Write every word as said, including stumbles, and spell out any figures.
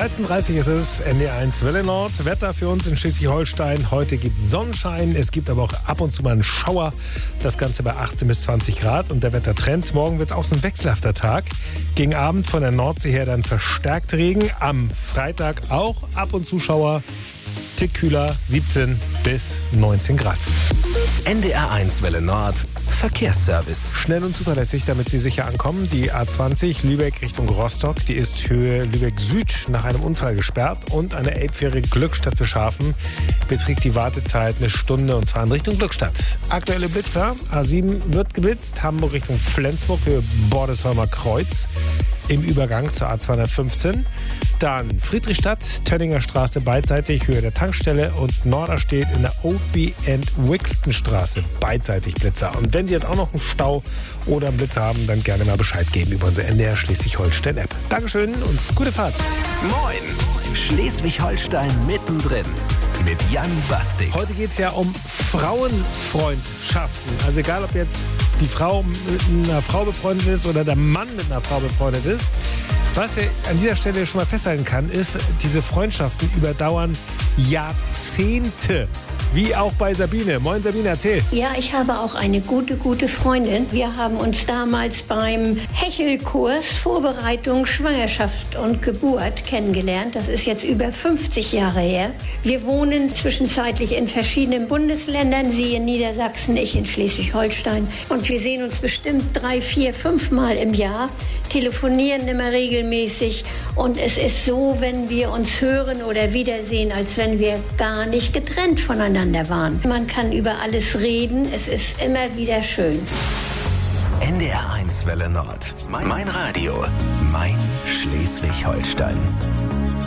dreizehn Uhr dreißig ist es, N D R eins Welle Nord. Wetter für uns in Schleswig-Holstein. Heute gibt es Sonnenschein. Es gibt aber auch ab und zu mal einen Schauer. Das Ganze bei achtzehn bis zwanzig Grad. Und der Wettertrend. Morgen wird es auch so ein wechselhafter Tag. Gegen Abend von der Nordsee her dann verstärkt Regen. Am Freitag auch ab und zu Schauer. Tick kühler, siebzehn bis neunzehn Grad. N D R eins Welle Nord. Verkehrsservice. Schnell und zuverlässig, damit Sie sicher ankommen. Die A zwanzig Lübeck Richtung Rostock, die ist Höhe Lübeck Süd nach einem Unfall gesperrt. Und eine Elbfähre Glückstadt Beschafen beträgt die Wartezeit eine Stunde, und zwar in Richtung Glückstadt. Aktuelle Blitzer: A sieben wird geblitzt, Hamburg Richtung Flensburg, Höhe Bordesheimer Kreuz im Übergang zur A zweihundertfünfzehn. Dann Friedrichstadt, Tönninger Straße beidseitig, Höhe der Tankstelle, und Norderstedt in der Oadby and Wixton Straße beidseitig Blitzer. Und wenn Sie jetzt auch noch einen Stau oder einen Blitzer haben, dann gerne mal Bescheid geben über unsere N D R Schleswig-Holstein-App. Dankeschön und gute Fahrt. Moin, Schleswig-Holstein mittendrin mit Jan Bastik. Heute geht es ja um Frauenfreundschaften. Also egal, ob jetzt die Frau mit einer Frau befreundet ist oder der Mann mit einer Frau befreundet ist. Was wir an dieser Stelle schon mal festhalten kann, ist, diese Freundschaften überdauern Jahrzehnte. Wie auch bei Sabine. Moin Sabine, erzähl. Ja, ich habe auch eine gute, gute Freundin. Wir haben uns damals beim Hechelkurs Vorbereitung Schwangerschaft und Geburt kennengelernt. Das ist jetzt über fünfzig Jahre her. Wir wohnen zwischenzeitlich in verschiedenen Bundesländern. Sie in Niedersachsen, ich in Schleswig-Holstein. Und wir sehen uns bestimmt drei, vier, fünf Mal im Jahr, telefonieren immer regelmäßig. Und es ist so, wenn wir uns hören oder wiedersehen, als wenn wir gar nicht getrennt voneinander waren. Man kann über alles reden. Es ist immer wieder schön. N D R eins Welle Nord. Mein Radio. Mein Schleswig-Holstein.